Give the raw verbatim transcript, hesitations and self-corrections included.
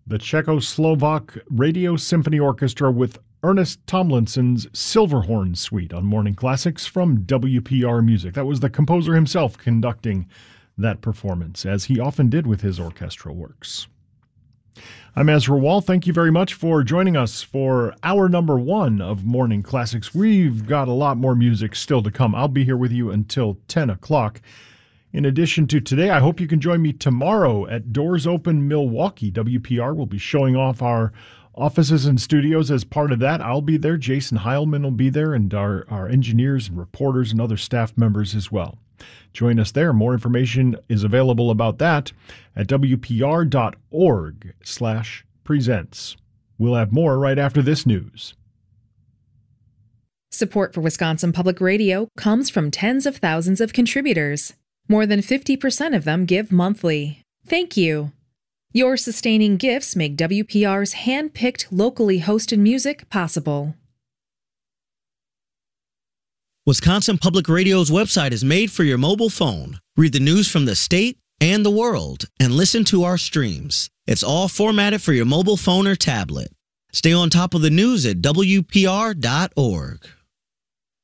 the Czechoslovak Radio Symphony Orchestra with Ernest Tomlinson's Silverhorn Suite on Morning Classics from W P R Music. That was the composer himself conducting that performance, as he often did with his orchestral works. I'm Ezra Wall. Thank you very much for joining us for hour number one of Morning Classics. We've got a lot more music still to come. I'll be here with you until ten o'clock. In addition to today, I hope you can join me tomorrow at Doors Open Milwaukee. W P R will be showing off our offices and studios as part of that. I'll be there. Jason Heilman will be there, and our, our engineers and reporters and other staff members as well. Join us there. More information is available about that at W P R dot org slash presents. We'll have more right after this news. Support for Wisconsin Public Radio comes from tens of thousands of contributors. More than fifty percent of them give monthly. Thank you. Your sustaining gifts make W P R's hand-picked, locally hosted music possible. Wisconsin Public Radio's website is made for your mobile phone. Read the news from the state and the world and listen to our streams. It's all formatted for your mobile phone or tablet. Stay on top of the news at W P R dot org.